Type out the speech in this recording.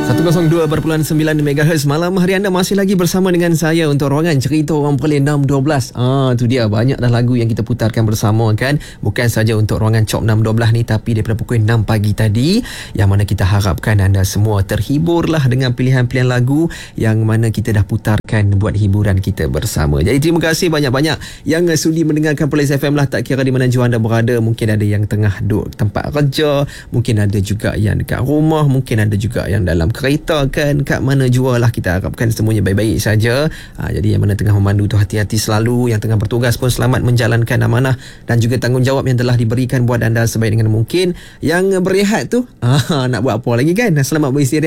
102.9 MHz. Malam hari anda masih lagi bersama dengan saya untuk ruangan cerita orang Perlis 612. Tu dia, banyak dah lagu yang kita putarkan bersama kan. Bukan saja untuk ruangan Chop 612 ni, tapi daripada pukul 6 pagi tadi, yang mana kita harapkan anda semua terhibur lah dengan pilihan-pilihan lagu yang mana kita dah putarkan buat hiburan kita bersama. Jadi terima kasih banyak-banyak yang sudi mendengarkan Perlis FM lah, tak kira di mana jua anda berada. Mungkin ada yang tengah duduk tempat kerja, mungkin ada juga yang dekat rumah, mungkin ada juga yang dalam kereta kan, kat mana jua lah. Kita harapkan semuanya baik-baik saja. Jadi yang mana tengah memandu tu hati-hati selalu, yang tengah bertugas pun selamat menjalankan amanah dan juga tanggungjawab yang telah diberikan buat anda sebaik dengan mungkin. Yang berehat tu nak buat apa lagi kan, selamat beristirahat.